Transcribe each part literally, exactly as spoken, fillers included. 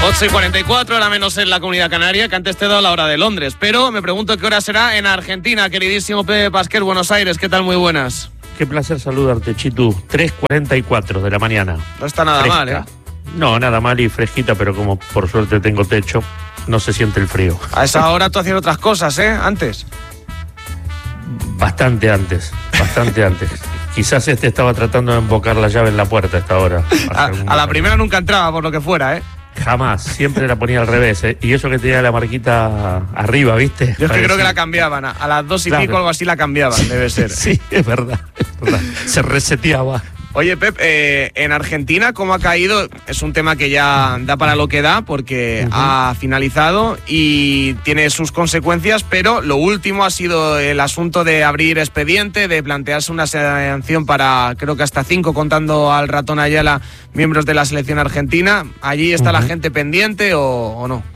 ocho y cuarenta y cuatro, ahora menos en la Comunidad Canaria, que antes te he dado la hora de Londres. Pero me pregunto qué hora será en Argentina, queridísimo Pepe Pasquer, Buenos Aires. ¿Qué tal? Muy buenas. Qué placer saludarte, Chitu. tres cuarenta y cuatro de la mañana. No está nada Fresca. mal, ¿eh? No, nada mal y fresquita, pero como por suerte tengo techo, no se siente el frío. A esa hora tú hacías otras cosas, ¿eh? Antes. Bastante antes, bastante antes. Quizás este estaba tratando de embocar la llave en la puerta a esta hora. A, a la primera nunca entraba, por lo que fuera, ¿eh? Jamás, siempre la ponía al revés, ¿eh? Y eso que tenía la marquita arriba, ¿viste? Yo es que creo que la cambiaban, a, a las dos y claro. pico algo así la cambiaban, debe ser. Sí, es verdad, es verdad. Se reseteaba. Oye, Pep, eh, en Argentina, ¿cómo ha caído? Es un tema que ya da para lo que da, porque uh-huh. ha finalizado y tiene sus consecuencias, pero lo último ha sido el asunto de abrir expediente, de plantearse una sanción para, creo que hasta cinco, contando al ratón Ayala, miembros de la selección argentina. ¿Allí está uh-huh. la gente pendiente o, o no?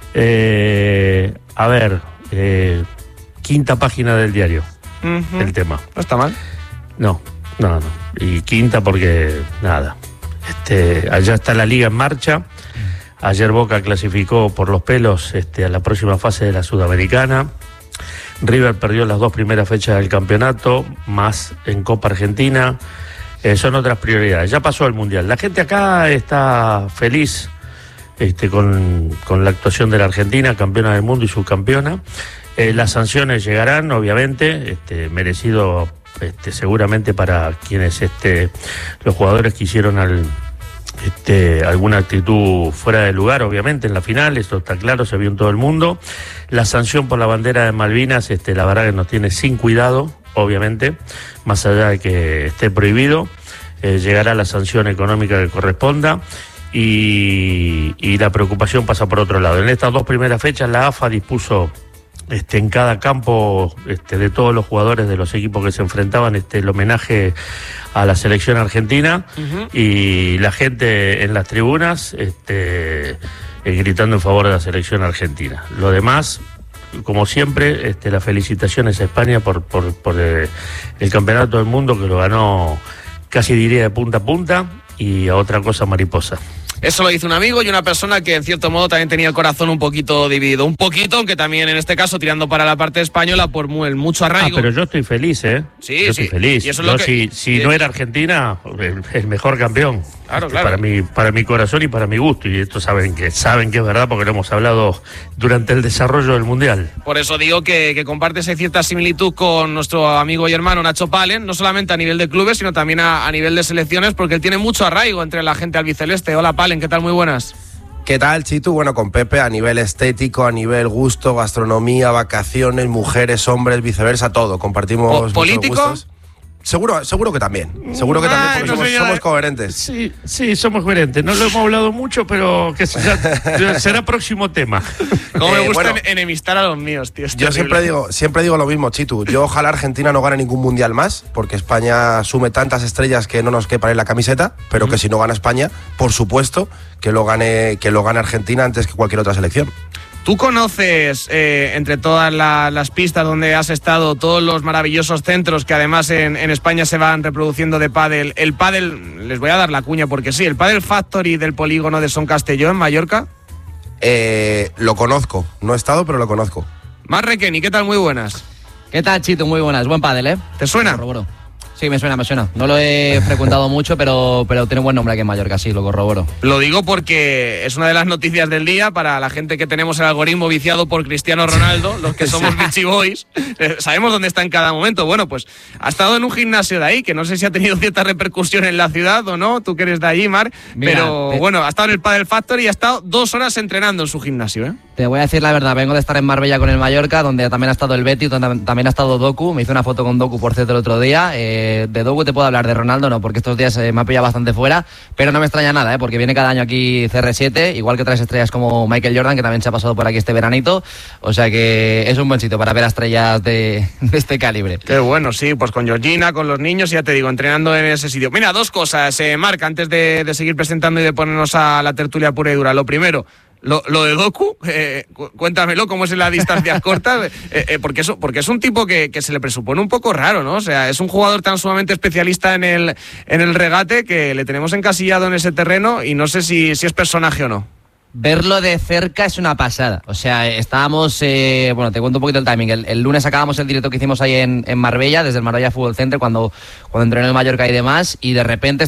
Eh, a ver, eh, quinta página del diario, uh-huh. el tema. ¿No está mal? No. No, no. Y quinta porque, nada, este, allá está la liga en marcha. Ayer Boca clasificó por los pelos este, a la próxima fase de la Sudamericana. River perdió las dos primeras fechas del campeonato, más en Copa Argentina. Eh, son otras prioridades. Ya pasó el Mundial. La gente acá está feliz este, con, con la actuación de la Argentina, campeona del mundo y subcampeona. Eh, las sanciones llegarán, obviamente, este, merecido... Este, seguramente para quienes este, los jugadores que hicieron al, este, alguna actitud fuera de lugar, obviamente en la final, esto está claro, se vio en todo el mundo. La sanción por la bandera de Malvinas, este, la verdad que nos tiene sin cuidado, obviamente, más allá de que esté prohibido, eh, llegará la sanción económica que corresponda. Y, y la preocupación pasa por otro lado. En estas dos primeras fechas la A F A dispuso Este, en cada campo este, de todos los jugadores de los equipos que se enfrentaban este, el homenaje a la selección argentina uh-huh. y la gente en las tribunas este, eh, gritando en favor de la selección argentina. Lo demás, como siempre, este, las felicitaciones a España por, por, por eh, el campeonato del mundo que lo ganó casi diría de punta a punta y a otra cosa mariposa. Eso lo dice un amigo y una persona que en cierto modo también tenía el corazón un poquito dividido. Un poquito, aunque también en este caso tirando para la parte española por el mucho arraigo. Ah, pero yo estoy feliz, ¿eh? Sí, yo sí. estoy feliz. Y eso es yo, lo que... Si, si sí. no era Argentina, el, el mejor campeón. Claro, este, claro. Para mi, para mi corazón y para mi gusto. Y esto saben que, saben que es verdad porque lo hemos hablado durante el desarrollo del Mundial. Por eso digo que, que compartes cierta similitud con nuestro amigo y hermano Nacho Palen, no solamente a nivel de clubes, sino también a, a nivel de selecciones, porque él tiene mucho arraigo entre la gente albiceleste. Hola, Palen, ¿qué tal? Muy buenas. ¿Qué tal, Chitu? Bueno, con Pepe a nivel estético, a nivel gusto, gastronomía, vacaciones, mujeres, hombres, viceversa, todo. Compartimos ¿Político? Gustos. Seguro, seguro que también. Seguro que ah, también, porque no somos, sé, somos coherentes. Sí, sí, somos coherentes. No lo hemos hablado mucho, pero que será, será próximo tema. Como me Eh, gusta bueno, enemistar a los míos, tío. Yo siempre digo, siempre digo lo mismo, Chitu. Yo ojalá Argentina no gane ningún mundial más, porque España asume tantas estrellas que no nos quepan en la camiseta, pero uh-huh. que si no gana España, por supuesto, que lo gane, que lo gane Argentina antes que cualquier otra selección. ¿Tú conoces, eh, entre todas la, las pistas donde has estado, todos los maravillosos centros que además en, en España se van reproduciendo de pádel? El pádel, les voy a dar la cuña porque sí, el Pádel Factory del polígono de Son Castelló en Mallorca. Eh, lo conozco, no he estado, pero lo conozco. Mar Requeni, ¿qué tal? Muy buenas. ¿Qué tal, Chito? Muy buenas, buen pádel, ¿eh? ¿Te suena? Corroboro. Sí, me suena, me suena. No lo he frecuentado mucho, pero, pero tiene buen nombre aquí en Mallorca, sí, lo corroboro. Lo digo porque es una de las noticias del día para la gente que tenemos el algoritmo viciado por Cristiano Ronaldo, los que somos Vichy Boys, eh, sabemos dónde está en cada momento. Bueno, pues ha estado en un gimnasio de ahí, que no sé si ha tenido cierta repercusión en la ciudad o no, tú que eres de allí, Mar, Mira, pero te... bueno, ha estado en el Padel Factory y ha estado dos horas entrenando en su gimnasio, ¿eh? Te voy a decir la verdad, vengo de estar en Marbella con el Mallorca, donde también ha estado el Betis, donde también ha estado Doku, me hice una foto con Doku, por cierto, el otro día. Eh, de Doku te puedo hablar, de Ronaldo no, porque estos días eh, me ha pillado bastante fuera, pero no me extraña nada, ¿eh? Porque viene cada año aquí C R siete, igual que otras estrellas como Michael Jordan, que también se ha pasado por aquí este veranito, o sea que es un buen sitio para ver a estrellas de, de este calibre. Qué bueno, sí, pues con Georgina, con los niños, ya te digo, entrenando en ese sitio. Mira, dos cosas, eh, Marc, antes de, de seguir presentando y de ponernos a la tertulia pura y dura. Lo primero, Lo, lo de Doku, eh, cu- cuéntamelo, cómo es en las distancias cortas, eh, eh, porque, eso, porque es un tipo que, que se le presupone un poco raro, ¿no? O sea, es un jugador tan sumamente especialista en el, en el regate que le tenemos encasillado en ese terreno y no sé si, si es personaje o no. verlo de cerca es una pasada. O sea, estábamos, eh, bueno, te cuento un poquito el timing. El, el lunes acabamos el directo que hicimos ahí en, en Marbella, desde el Marbella Fútbol Center, cuando, cuando entré en el Mallorca y demás, y de repente